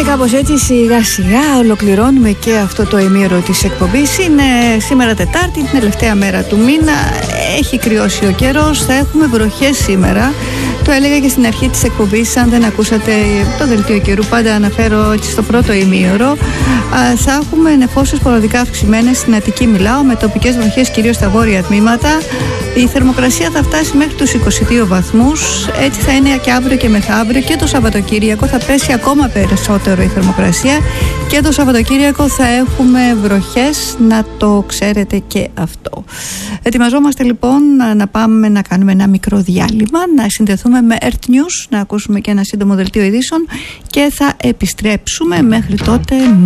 Και κάπως έτσι σιγά σιγά ολοκληρώνουμε και αυτό το ημίωρο της εκπομπής. Είναι σήμερα Τετάρτη, την τελευταία μέρα του μήνα. Έχει κρυώσει ο καιρός, θα έχουμε βροχές σήμερα. Το έλεγα και στην αρχή της εκπομπής, αν δεν ακούσατε το δελτίο καιρού, πάντα αναφέρω έτσι στο πρώτο ημίωρο. Θα έχουμε νεφώσεις ποροδικά αυξημένες, στην Αττική μιλάω, με τοπικές βροχές κυρίως στα βόρεια τμήματα. Η θερμοκρασία θα φτάσει μέχρι τους 22 βαθμούς. Έτσι θα είναι και αύριο και μεθαύριο, και το Σαββατοκύριακο θα πέσει ακόμα περισσότερο η θερμοκρασία, και το Σαββατοκύριακο θα έχουμε βροχές, να το ξέρετε και αυτό. Ετοιμαζόμαστε λοιπόν να πάμε να κάνουμε ένα μικρό διάλειμμα, να συνδεθούμε με Earth News, να ακούσουμε και ένα σύντομο δελτίο ειδήσεων και θα επιστρέψουμε. Μέχρι τότε